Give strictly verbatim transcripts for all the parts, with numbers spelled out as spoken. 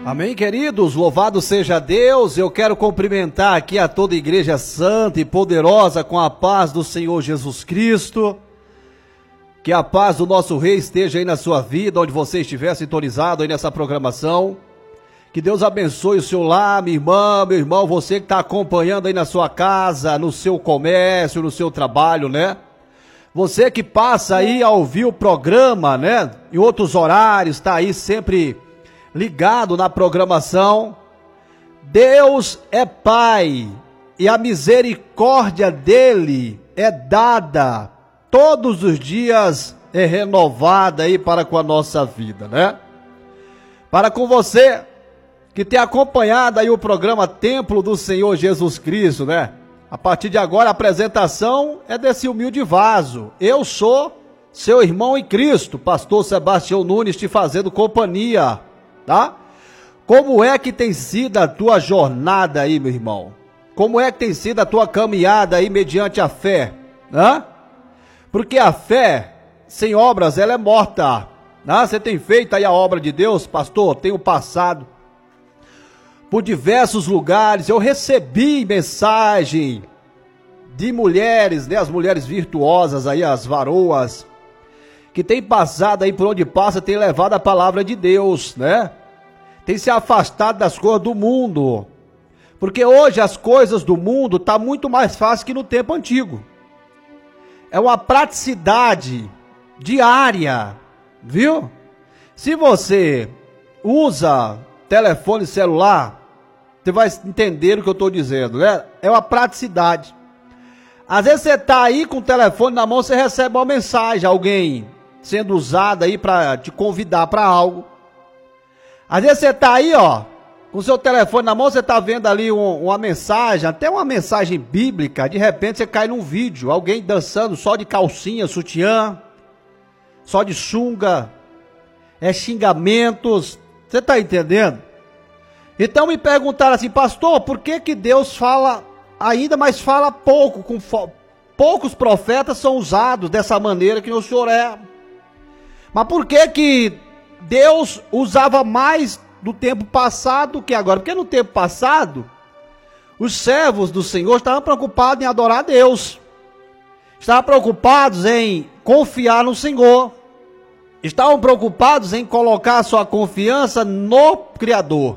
Amém, queridos? Louvado seja Deus. Eu quero cumprimentar aqui a toda a igreja santa e poderosa com a paz do Senhor Jesus Cristo. Que a paz do nosso Rei esteja aí na sua vida, onde você estiver sintonizado aí nessa programação. Que Deus abençoe o seu lar, minha irmã, meu irmão, você que está acompanhando aí na sua casa, no seu comércio, no seu trabalho, né? Você que passa aí a ouvir o programa, né? Em outros horários, está aí sempre ligado na programação. Deus é Pai e a misericórdia dele é dada todos os dias, é renovada aí para com a nossa vida, né? Para com você que tem acompanhado aí o programa Templo do Senhor Jesus Cristo, né? A partir de agora a apresentação é desse humilde vaso. Eu sou seu irmão em Cristo, pastor Sebastião Nunes, te fazendo companhia, tá? Como é que tem sido a tua jornada aí, meu irmão? Como é que tem sido a tua caminhada aí mediante a fé, né? Porque a fé sem obras, ela é morta, né? Você tem feito aí a obra de Deus, pastor? Tenho passado por diversos lugares, eu recebi mensagem de mulheres, né, as mulheres virtuosas aí, as varoas, que tem passado aí por onde passa, tem levado a palavra de Deus, né? Tem se afastado das coisas do mundo, porque hoje as coisas do mundo tá muito mais fácil que no tempo antigo. É uma praticidade diária, viu? Se você usa telefone celular, você vai entender o que eu estou dizendo, né? É uma praticidade. Às vezes você está aí com o telefone na mão, você recebe uma mensagem, alguém sendo usado aí para te convidar para algo. Às vezes você está aí, ó, com o seu telefone na mão, você está vendo ali um, uma mensagem, até uma mensagem bíblica, de repente você cai num vídeo, alguém dançando só de calcinha, sutiã, só de sunga, é xingamentos, você está entendendo? Então me perguntaram assim, pastor, por que que Deus fala ainda, mas fala pouco, com fo... poucos profetas são usados dessa maneira que o senhor é? Mas por que que Deus usava mais do tempo passado do que agora? Porque no tempo passado, os servos do Senhor estavam preocupados em adorar a Deus, estavam preocupados em confiar no Senhor, estavam preocupados em colocar a sua confiança no Criador.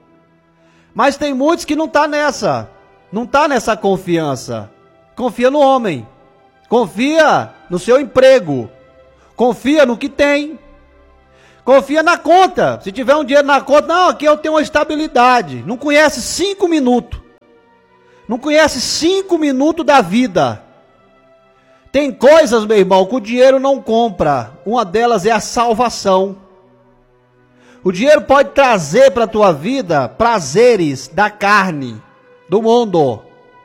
Mas tem muitos que não estão nessa, não está nessa confiança. Confia no homem, confia no seu emprego, confia no que tem, confia na conta. Se tiver um dinheiro na conta, não, aqui eu tenho uma estabilidade. Não conhece cinco minutos, não conhece cinco minutos da vida. Tem coisas, meu irmão, que o dinheiro não compra. Uma delas é a salvação. O dinheiro pode trazer para a tua vida prazeres da carne, do mundo.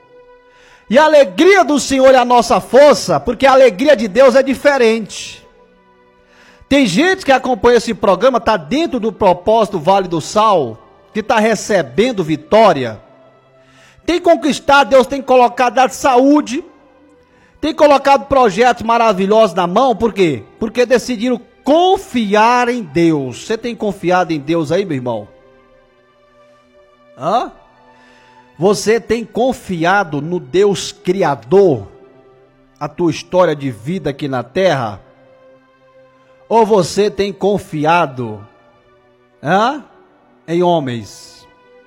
E a alegria do Senhor é a nossa força, porque a alegria de Deus é diferente. Tem gente que acompanha esse programa, está dentro do propósito Vale do Sal, que está recebendo vitória. Tem conquistado, Deus tem colocado a saúde, tem colocado projetos maravilhosos na mão, por quê? Porque decidiram confiar em Deus. Você tem confiado em Deus aí, meu irmão? Hã? Você tem confiado no Deus Criador, a tua história de vida aqui na terra? Ou você tem confiado, hã? Em homens?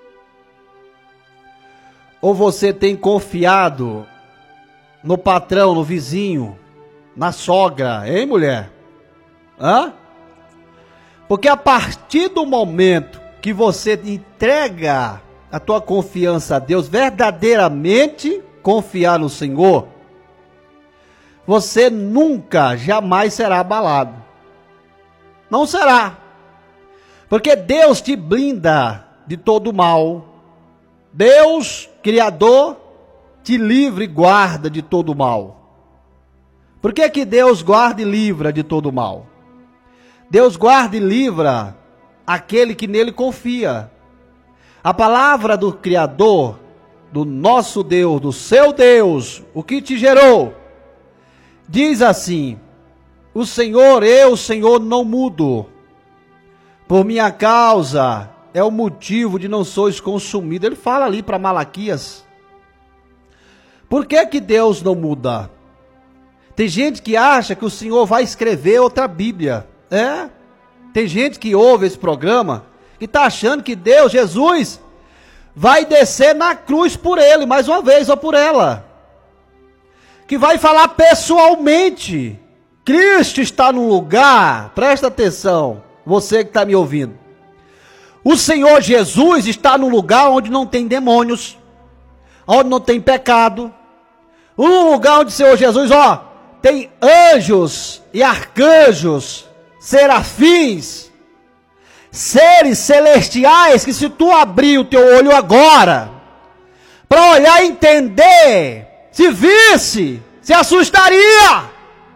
Ou você tem confiado no patrão, no vizinho, na sogra, hein, mulher? Hã? Porque a partir do momento que você entrega a tua confiança a Deus, verdadeiramente confiar no Senhor, você nunca, jamais será abalado. Não será. Porque Deus te blinda de todo mal. Deus, Criador, te livra e guarda de todo mal. Por que que Deus guarda e livra de todo mal? Deus guarda e livra aquele que nele confia. A palavra do Criador, do nosso Deus, do seu Deus, o que te gerou, diz assim: o Senhor, eu, Senhor, não mudo. Por minha causa, é o motivo de não sois consumidos. Ele fala ali para Malaquias. Por que que Deus não muda? Tem gente que acha que o Senhor vai escrever outra Bíblia. É? Tem gente que ouve esse programa que está achando que Deus, Jesus, vai descer na cruz por ele, mais uma vez, ou por ela. Que vai falar pessoalmente. Cristo está no lugar, presta atenção, você que está me ouvindo. O Senhor Jesus está no lugar onde não tem demônios, onde não tem pecado. Um lugar onde o Senhor Jesus, ó, tem anjos e arcanjos, serafins, seres celestiais, que se tu abrir o teu olho agora, para olhar e entender, se visse, se assustaria.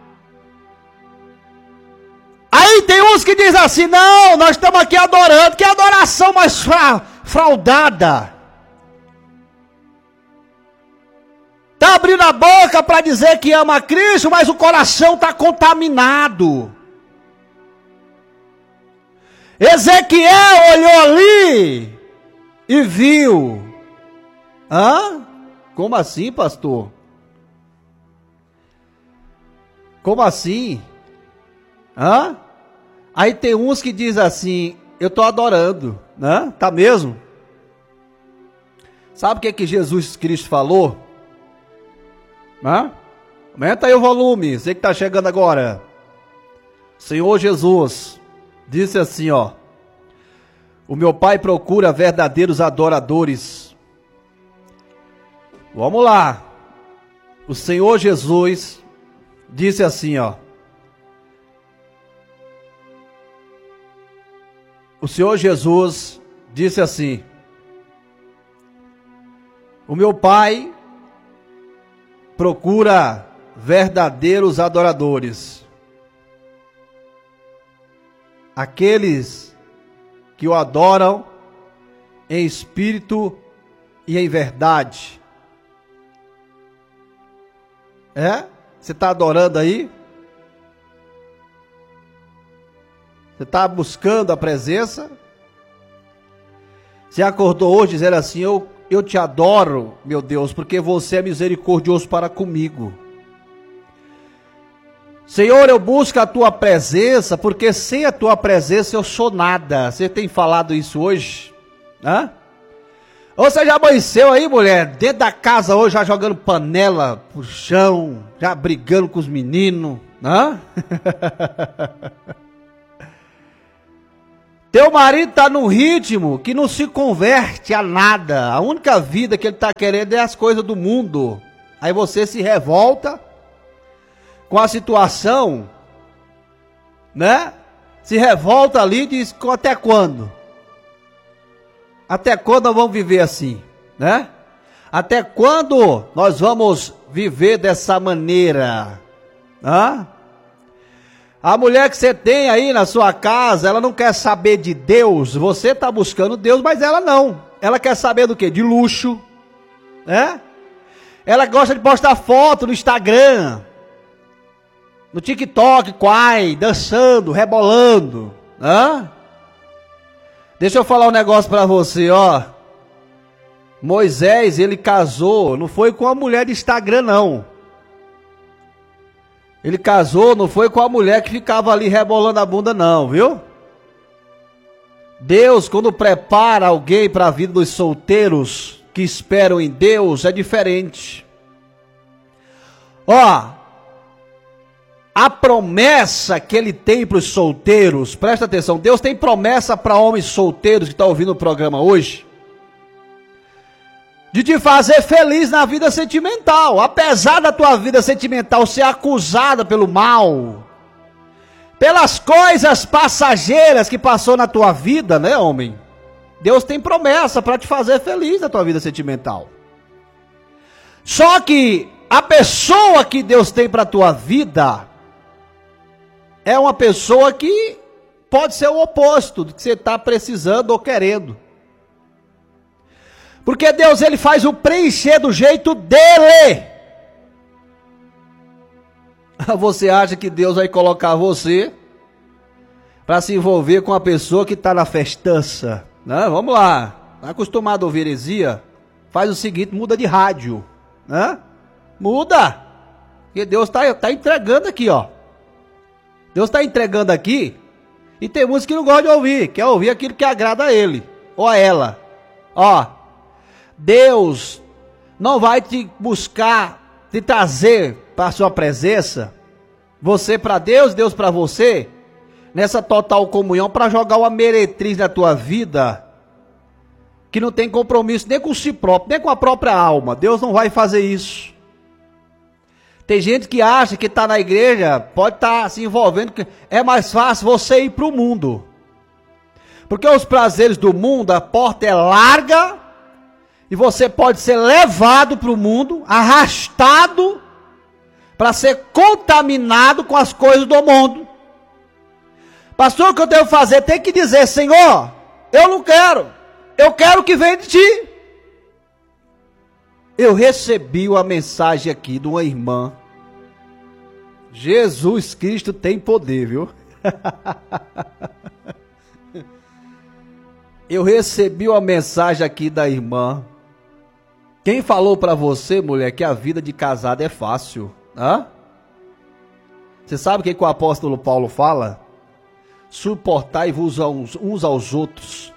Aí tem uns que dizem assim, não, nós estamos aqui adorando, que adoração mais fra fraudada. Está abrindo a boca para dizer que ama Cristo, mas o coração está contaminado. Ezequiel olhou ali e viu. Hã? Como assim, pastor? Como assim? Hã? Aí tem uns que dizem assim, eu estou adorando, né? Tá mesmo? Sabe o que é que Jesus Cristo falou? Hã? Aumenta aí o volume, você que está chegando agora. Senhor Jesus disse assim, ó: o meu Pai procura verdadeiros adoradores. Vamos lá. O Senhor Jesus disse assim, ó: o Senhor Jesus disse assim: o meu Pai procura verdadeiros adoradores, aqueles que o adoram em espírito e em verdade. É? Você está adorando aí? Você está buscando a presença? Você acordou hoje dizendo assim, eu, eu te adoro, meu Deus, porque você é misericordioso para comigo. Senhor, eu busco a tua presença, porque sem a tua presença eu sou nada. Você tem falado isso hoje? Hã? Ou você já amanheceu aí, mulher, dentro da casa hoje, já jogando panela pro chão, já brigando com os meninos, hã? Teu marido está num ritmo que não se converte a nada. A única vida que ele está querendo é as coisas do mundo. Aí você se revolta com a situação, né? Se revolta ali e diz, até quando? Até quando nós vamos viver assim, né? Até quando nós vamos viver dessa maneira? Hã? A mulher que você tem aí na sua casa, ela não quer saber de Deus. Você está buscando Deus, mas ela não. Ela quer saber do quê? De luxo, né? Ela gosta de postar foto no Instagram, no TikTok, quai, dançando, rebolando, hã? Deixa eu falar um negócio para você, ó. Moisés, ele casou, não foi com a mulher de Instagram, não. Ele casou, não foi com a mulher que ficava ali rebolando a bunda, não, viu? Deus, quando prepara alguém para a vida dos solteiros que esperam em Deus, é diferente. Ó, a promessa que ele tem para os solteiros, presta atenção, Deus tem promessa para homens solteiros que estão ouvindo o programa hoje, de te fazer feliz na vida sentimental. Apesar da tua vida sentimental ser acusada pelo mal, pelas coisas passageiras que passou na tua vida, né, homem? Deus tem promessa para te fazer feliz na tua vida sentimental. Só que a pessoa que Deus tem para a tua vida é uma pessoa que pode ser o oposto do que você está precisando ou querendo. Porque Deus, ele faz o preencher do jeito dele. Você acha que Deus vai colocar você para se envolver com a pessoa que está na festança, Né? Vamos lá. Tá acostumado a ouvir heresia? Faz o seguinte, muda de rádio. Né? Muda. Porque Deus está tá entregando aqui, ó. Deus está entregando aqui. E tem muitos que não gostam de ouvir. Quer ouvir aquilo que agrada a ele. Ou a ela. Ó. Deus não vai te buscar, te trazer para a sua presença. Você para Deus, Deus para você. Nessa total comunhão para jogar uma meretriz na tua vida. Que não tem compromisso nem com si próprio, nem com a própria alma. Deus não vai fazer isso. Tem gente que acha que está na igreja, pode estar tá se envolvendo, que é mais fácil você ir para o mundo. Porque os prazeres do mundo, a porta é larga, e você pode ser levado para o mundo, arrastado, para ser contaminado com as coisas do mundo. Pastor, o que eu devo fazer? Tem que dizer, Senhor, eu não quero, eu quero o que vem de ti. Eu recebi uma mensagem aqui de uma irmã. Jesus Cristo tem poder, viu? Eu recebi uma mensagem aqui da irmã. Quem falou para você, mulher, que a vida de casado é fácil? Hã? Você sabe o que, que o apóstolo Paulo fala? Suportai-vos uns, uns aos outros.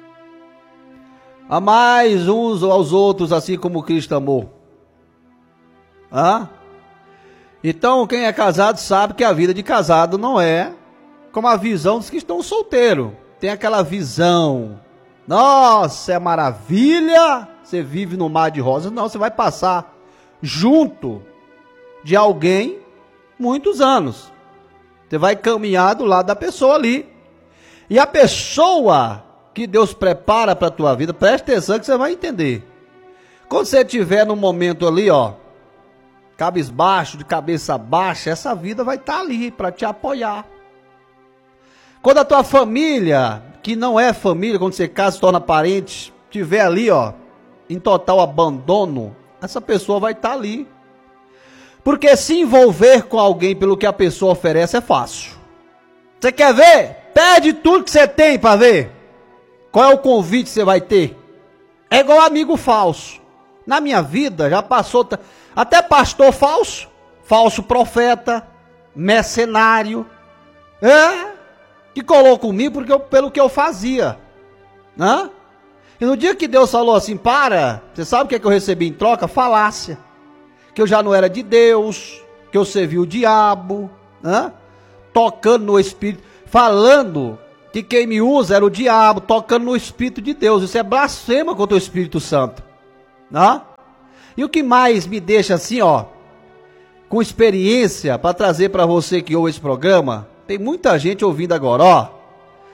Amais uns aos outros, assim como Cristo amou. Hã? Então, quem é casado sabe que a vida de casado não é como a visão dos que estão solteiros. Tem aquela visão. Nossa, é maravilha. Você vive no mar de rosas. Não, você vai passar junto de alguém muitos anos. Você vai caminhar do lado da pessoa ali. E a pessoa que Deus prepara para a tua vida, preste atenção que você vai entender. Quando você estiver num momento ali, ó, cabisbaixo, de cabeça baixa, essa vida vai estar ali para te apoiar. Quando a tua família, que não é família, quando você casa, se torna parente, estiver ali, ó, em total abandono, essa pessoa vai estar ali. Porque se envolver com alguém pelo que a pessoa oferece é fácil. Você quer ver? Pede tudo que você tem para ver. Qual é o convite que você vai ter? É igual amigo falso. Na minha vida já passou até pastor falso, falso profeta, mercenário, é, que colou comigo porque eu, pelo que eu fazia, né? E no dia que Deus falou assim, para, você sabe o que, é que eu recebi em troca? Falácia. Que eu já não era de Deus, que eu servi o diabo, né? Tocando no Espírito, falando que quem me usa era o diabo, tocando no Espírito de Deus. Isso é blasfema contra o Espírito Santo, né? E o que mais me deixa assim, ó, com experiência, para trazer para você que ouve esse programa, tem muita gente ouvindo agora, ó.